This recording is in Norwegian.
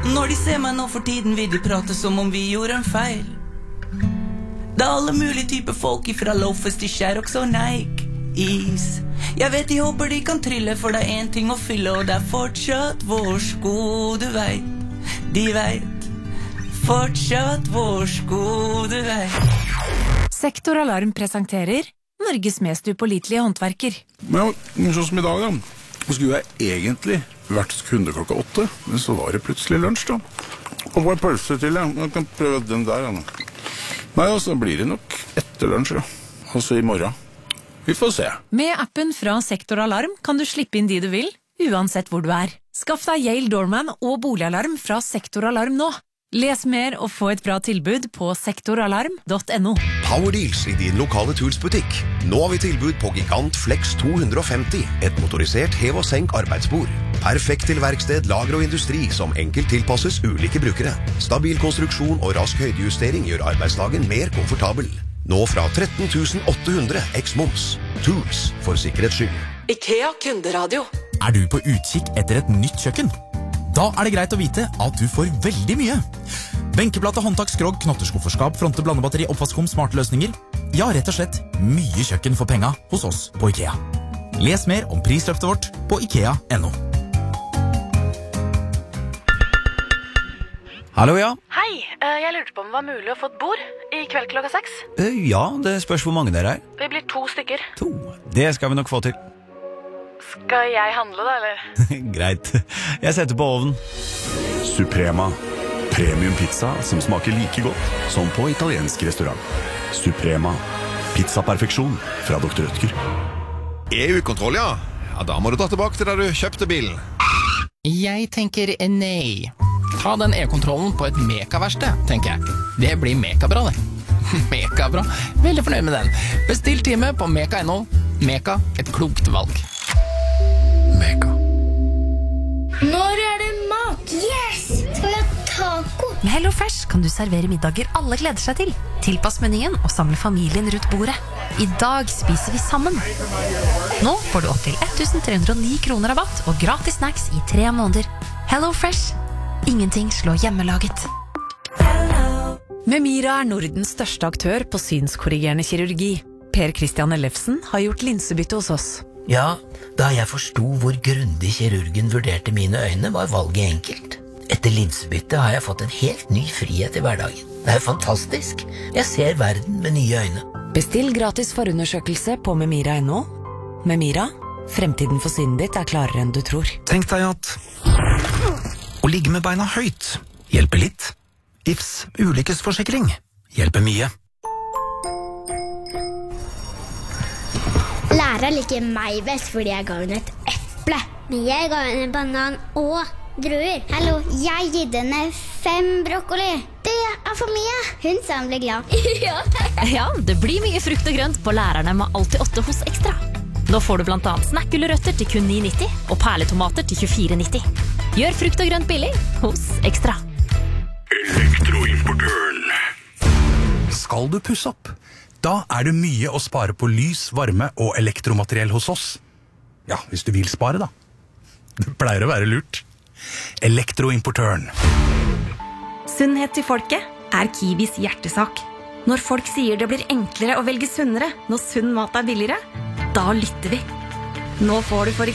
Når de ser meg nå for tiden vil de prate som om vi gjorde en feil. Det alle mulige typer folk ifra loafers til Sherrox og Nike is. Jeg vet de håper de kan trylle, for det en ting å fylle, og det fortsatt vår sko, du vet. De vet, fortsatt vår sko, du vet. Sektoralarm presenterer Norges mest upålitelige håndverker. Men sånn som i dag da, skulle jeg egentlig vært kunde klokka 8, men så var det plutselig lunsj da. Og bare pølse til, jeg kan prøve den der. Nei, altså blir det nok etter lunsj, ja. Altså i morgen. Vi får se. Med appen fra Sektoralarm kan du slippe inn de du vil, uansett hvor du er. Skaff deg Yale Doorman og boligalarm fra Sektoralarm nå. Les mer og få et bra tilbud på sektoralarm.no. Powerdeals i din lokale Tools-butikk. Nå har vi tilbud på Gigant Flex 250, et motorisert hev- og senk arbeidsbord. Perfekt til verksted, lager og industri som enkelt tilpasses ulike brukere. Stabil konstruksjon og rask høydejustering gjør arbeidsdagen mer komfortabel. Nå fra 13.800 eks-moms. Tools for sikkerhets skyld. IKEA kunderadio. Er du på utkikk etter et nytt kjøkken? Da er det greit å vite at du får veldig mye. Benkeplate, håndtak, skrog, knotteskufferskap, fronte, blandebatteri, oppvaskom, smarte løsninger. Ja, rett og slett mye kjøkken for penga hos oss på IKEA. Les mer om prisløftet vårt på IKEA.no. Hallo, ja. Hei, jeg lurte på om det var mulig å få et bord i kveld klokka 6. Ja, det spørs hvor mange dere er. Vi blir 2 stykker. 2. Det skal vi nok få til. Skal jeg handle da, eller? Greit. Jeg setter på ovnen. Suprema. Premium pizza som smaker like godt som på italiensk restaurant. Suprema. Pizzaperfeksjon fra Dr. Rødtger. EU-kontroll, ja. Ja, da må du dra tilbake til der du kjøpte bilen. Jeg tenker nei. Ta den e-kontrollen på et mekaverksted, tenker jeg. Det blir mekabra, det. Mekabra. Veldig fornøyd med den. Bestill time på meka.no. Meka, et klokt valg. Meka. Når er det mat? Yes! Skal vi ha taco? Med HelloFresh kan du servere middager alle gleder seg til. Tilpass menyen og samle familien rundt bordet. I dag spiser vi sammen. Nå får du opp til 1309 kroner rabatt og gratis snacks i 3 måneder. HelloFresh. Ingenting slår hjemmelaget. Memira er Nordens største aktør på synskorrigerende kirurgi. Per Christian Ellefsen har gjort linsebytte hos oss. Ja, da jeg forstod hvor grundig kirurgen vurderte mine øyne, var valget enkelt. Etter linsebytte har jeg fått en helt ny frihet i hverdagen. Det er fantastisk. Jeg ser verden med nye øyne. Bestill gratis forundersøkelse på memira.no. Memira, fremtiden for synet ditt er klarere enn du tror. Tenk deg at å ligge med beina høyt hjelper litt. Ifs ulykkesforsikring hjelper mye. Læreren liker meg best fordi jeg ga henne et eple. Men jeg ga henne en banan og druer. Hallo, jeg gitt henne 5 brokkoli. Det er for mye. Hun sa hun ble glad. Ja, det blir mye frukt og grønt på lærerne med Alltid 8 hos Ekstra. Nå får du blant annet snackgulrøtter til kun 9,90 og perletomater til 24,90. Gjør frukt og grønt billig hos Ekstra. Elektroimportøren. Skal du pusse opp? Da er det mye å spare på lys, varme og elektromateriell hos oss. Ja, hvis du vil spare da. Det pleier å være lurt. Elektroimportøren. Sunnhet til folket er Kiwis hjertesak. Når folk sier det blir enklere å velge sunnere når sunn mat er billigere, da lytter vi. Nå får du for